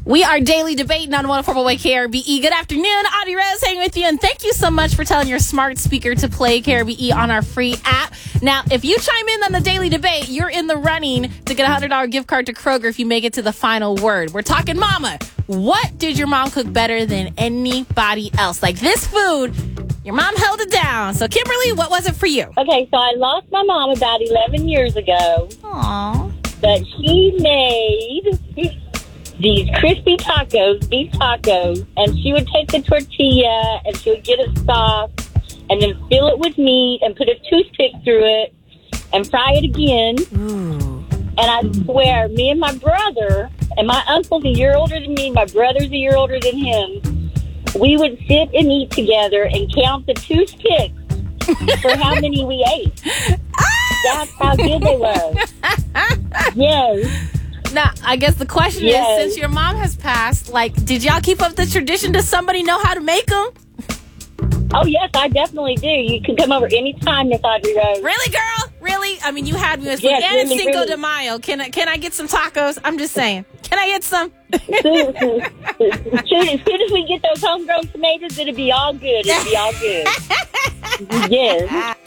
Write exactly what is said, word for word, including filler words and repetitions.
We are daily debating on one oh four point one K R B E. Good afternoon. Audie Rose hanging with you. And thank you so much for telling your smart speaker to play K R B E on our free app. Now, if you chime in on the daily debate, you're in the running to get a one hundred dollars gift card to Kroger if you make it to the final word. We're talking mama. What did your mom cook better than anybody else? Like this food, your mom held it down. So, Kimberly, what was it for you? Okay, so I lost my mom about eleven years ago. Aww. But she made these crispy tacos, beef tacos, and she would take the tortilla and she would get it soft and then fill it with meat and put a toothpick through it and fry it again. Ooh. And I swear, me and my brother, and my uncle's a year older than me, my brother's a year older than him, we would sit and eat together and count the toothpicks for how many we ate. That's how good they were. Yes. Now, I guess the question Yes. is, since your mom has passed, like, did y'all keep up the tradition? Does somebody know how to make them? Oh, yes, I definitely do. You can come over anytime, Miss Audrey Rose. Really, girl? Really? I mean, you had me with Yes, and really, it's Cinco really. de Mayo. Can I, can I get some tacos? I'm just saying. Can I get some? As soon, as soon as soon as we get those homegrown tomatoes, it'll be all good. It'll be all good. Yes.